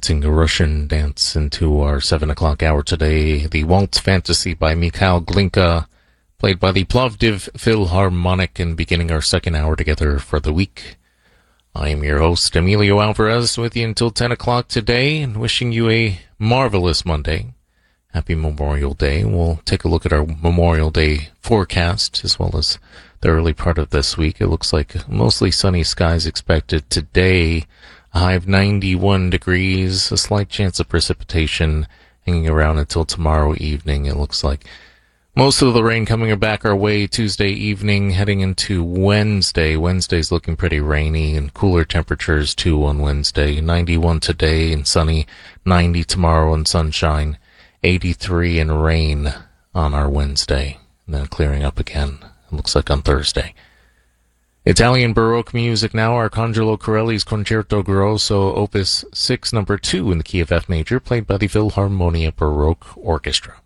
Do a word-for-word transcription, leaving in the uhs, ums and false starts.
dancing a Russian dance into our seven o'clock hour today. The Waltz Fantasy by Mikhail Glinka, played by the Plovdiv Philharmonic, and beginning our second hour together for the week. I am your host, Emilio Alvarez, with you until ten o'clock today, and wishing you a marvelous Monday. Happy Memorial Day. We'll take a look at our Memorial Day forecast, as well as the early part of this week. It looks like mostly sunny skies expected today. A high of ninety-one degrees, a slight chance of precipitation hanging around until tomorrow evening. It looks like most of the rain coming back our way Tuesday evening, heading into Wednesday. Wednesday's looking pretty rainy and cooler temperatures too on Wednesday. ninety-one today and sunny, ninety tomorrow and sunshine, eighty-three and rain on our Wednesday, and then clearing up again, it looks like on Thursday. Italian Baroque music now, Arcangelo Corelli's Concerto Grosso, Opus six, number two in the key of F major, played by the Philharmonia Baroque Orchestra.